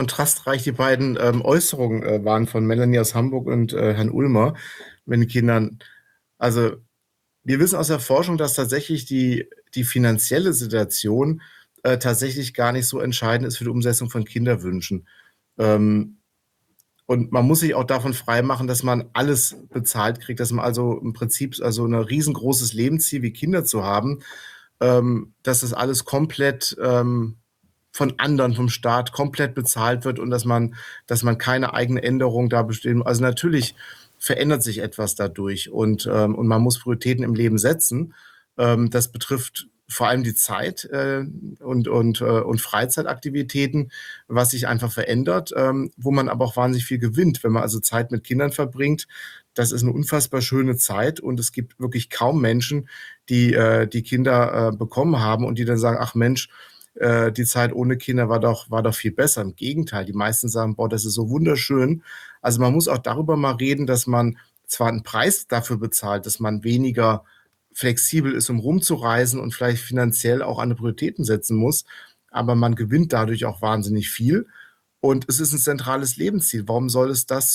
kontrastreich die beiden Äußerungen waren von Melanie aus Hamburg und Herrn Ulmer mit den Kindern. Also wir wissen aus der Forschung, dass tatsächlich die finanzielle Situation tatsächlich gar nicht so entscheidend ist für die Umsetzung von Kinderwünschen. Ähm, und man muss sich auch davon freimachen, dass man alles bezahlt kriegt, dass man also im Prinzip also ein riesengroßes Lebensziel wie Kinder zu haben, dass das alles komplett von anderen, vom Staat komplett bezahlt wird und dass man keine eigene Änderung da bestimmt. Also natürlich verändert sich etwas dadurch und man muss Prioritäten im Leben setzen. Das betrifft vor allem die Zeit und Freizeitaktivitäten, was sich einfach verändert, wo man aber auch wahnsinnig viel gewinnt, wenn man also Zeit mit Kindern verbringt. Das ist eine unfassbar schöne Zeit und es gibt wirklich kaum Menschen, die Kinder bekommen haben und die dann sagen, ach Mensch, die Zeit ohne Kinder war doch viel besser. Im Gegenteil, die meisten sagen, boah, das ist so wunderschön. Also man muss auch darüber mal reden, dass man zwar einen Preis dafür bezahlt, dass man weniger flexibel ist, um rumzureisen und vielleicht finanziell auch andere Prioritäten setzen muss, aber man gewinnt dadurch auch wahnsinnig viel. Und es ist ein zentrales Lebensziel. Warum soll es das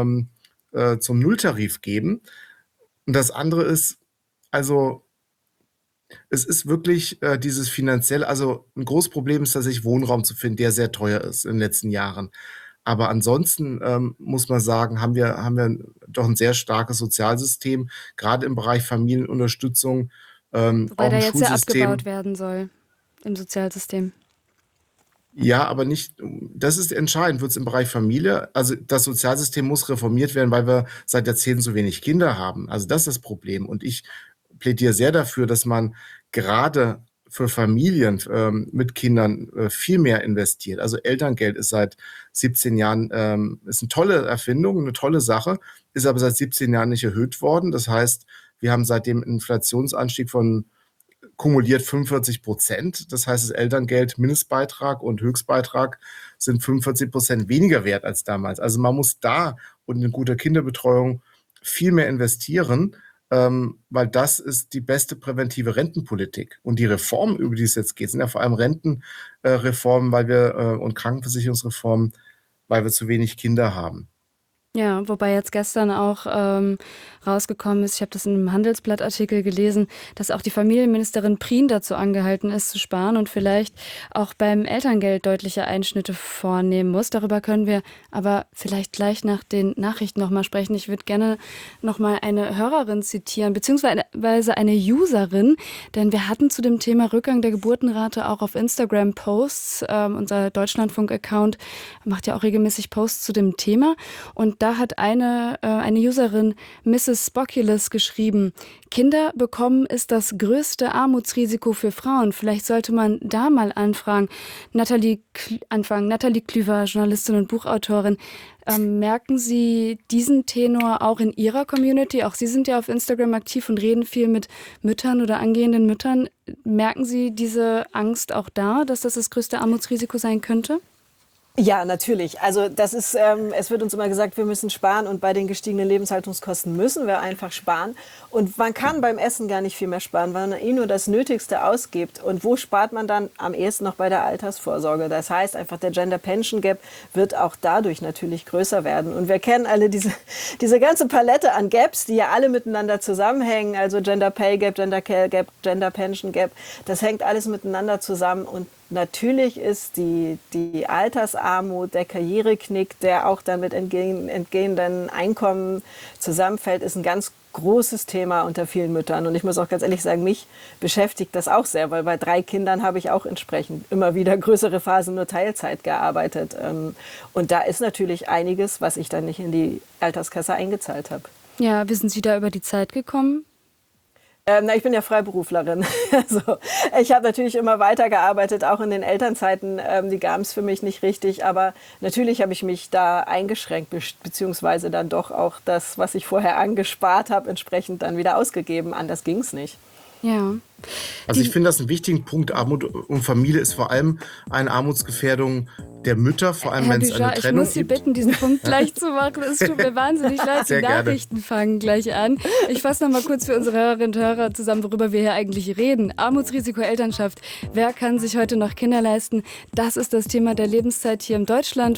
zum Nulltarif geben? Und das andere ist, also es ist wirklich dieses finanziell, also ein großes Problem ist tatsächlich Wohnraum zu finden, der sehr teuer ist in den letzten Jahren. Aber ansonsten muss man sagen, haben wir doch ein sehr starkes Sozialsystem, gerade im Bereich Familienunterstützung, Wobei auch da ein jetzt ja abgebaut Schulsystem. werden soll im Sozialsystem. Ja, aber nicht, das ist entscheidend, wird es im Bereich Familie, also das Sozialsystem muss reformiert werden, weil wir seit Jahrzehnten so wenig Kinder haben. Also das ist das Problem. Und ich plädiere sehr dafür, dass man gerade für Familien mit Kindern viel mehr investiert. Also Elterngeld ist seit 17 Jahren, ist eine tolle Erfindung, eine tolle Sache, ist aber seit 17 Jahren nicht erhöht worden. Das heißt, wir haben seitdem einen Inflationsanstieg von kumuliert 45%. Das heißt, das Elterngeld, Mindestbeitrag und Höchstbeitrag sind 45% weniger wert als damals. Also man muss da und in guter Kinderbetreuung viel mehr investieren, weil das ist die beste präventive Rentenpolitik. Und die Reformen, über die es jetzt geht, sind ja vor allem Rentenreformen, und Krankenversicherungsreformen, weil wir zu wenig Kinder haben. Ja, wobei jetzt gestern auch rausgekommen ist, ich habe das in einem Handelsblattartikel gelesen, dass auch die Familienministerin Prien dazu angehalten ist, zu sparen und vielleicht auch beim Elterngeld deutliche Einschnitte vornehmen muss. Darüber können wir aber vielleicht gleich nach den Nachrichten nochmal sprechen. Ich würde gerne nochmal eine Hörerin zitieren, beziehungsweise eine Userin, denn wir hatten zu dem Thema Rückgang der Geburtenrate auch auf Instagram Posts. Unser Deutschlandfunk-Account macht ja auch regelmäßig Posts zu dem Thema. Und da hat eine Userin, Mrs. Spoculus, geschrieben, Kinder bekommen ist das größte Armutsrisiko für Frauen. Vielleicht sollte man da mal anfragen. Nathalie Klüver, Journalistin und Buchautorin. Merken Sie diesen Tenor auch in Ihrer Community? Auch Sie sind ja auf Instagram aktiv und reden viel mit Müttern oder angehenden Müttern. Merken Sie diese Angst auch da, dass das das größte Armutsrisiko sein könnte? Ja, natürlich. Also das ist, es wird uns immer gesagt, wir müssen sparen und bei den gestiegenen Lebenshaltungskosten müssen wir einfach sparen. Und man kann beim Essen gar nicht viel mehr sparen, weil man nur das Nötigste ausgibt. Und wo spart man dann? Am ehesten noch bei der Altersvorsorge. Das heißt einfach, der Gender Pension Gap wird auch dadurch natürlich größer werden. Und wir kennen alle diese ganze Palette an Gaps, die ja alle miteinander zusammenhängen. Also Gender Pay Gap, Gender Care Gap, Gender Pension Gap. Das hängt alles miteinander zusammen und natürlich ist die Altersarmut, der Karriereknick, der auch dann mit entgehenden Einkommen zusammenfällt, ist ein ganz großes Thema unter vielen Müttern. Und ich muss auch ganz ehrlich sagen, mich beschäftigt das auch sehr, weil bei 3 Kindern habe ich auch entsprechend immer wieder größere Phasen nur Teilzeit gearbeitet. Und da ist natürlich einiges, was ich dann nicht in die Alterskasse eingezahlt habe. Ja, wie sind Sie da über die Zeit gekommen? Ich bin ja Freiberuflerin. Also, ich habe natürlich immer weitergearbeitet, auch in den Elternzeiten. Die gab es für mich nicht richtig. Aber natürlich habe ich mich da eingeschränkt, beziehungsweise dann doch auch das, was ich vorher angespart habe, entsprechend dann wieder ausgegeben. Anders ging es nicht. Ja. Also ich Die, finde das einen wichtigen Punkt. Armut und Familie ist vor allem eine Armutsgefährdung der Mütter, vor allem Herr wenn es eine Büchar, ich Trennung muss Sie gibt. bitten, diesen Punkt gleich zu machen. Es tut mir wahnsinnig leid, die Sehr gerne. Nachrichten fangen gleich an. Ich fasse noch mal kurz für unsere Hörerinnen und Hörer zusammen, worüber wir hier eigentlich reden. Armutsrisiko Elternschaft. Wer kann sich heute noch Kinder leisten? Das ist das Thema der Lebenszeit hier im Deutschland.